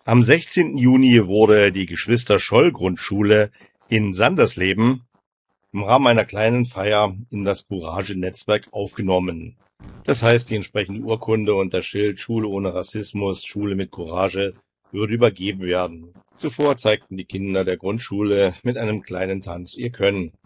Am 16. Juni wurde die Geschwister-Scholl-Grundschule in Sandersleben im Rahmen einer kleinen Feier in das Courage-Netzwerk aufgenommen. Das heißt, die entsprechende Urkunde und das Schild Schule ohne Rassismus, Schule mit Courage würde übergeben werden. Zuvor zeigten die Kinder der Grundschule mit einem kleinen Tanz ihr Können.